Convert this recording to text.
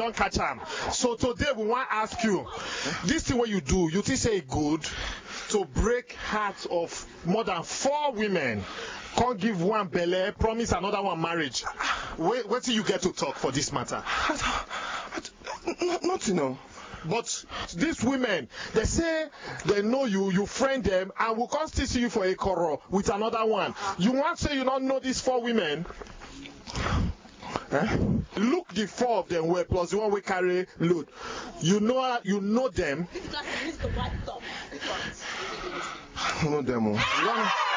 don't catch them. So today we want to ask you, this thing what you do, you think say good to break hearts of more than 4 women, can't give one belle, promise another one marriage. Wait till you get to talk for this matter. Nothing, no. But these women, they say they know you friend them, and will come still see you for a quarrel with another one. You want to say you don't know these 4 women? Look the 4 of them well, plus the one we carry load. You know them. I know them.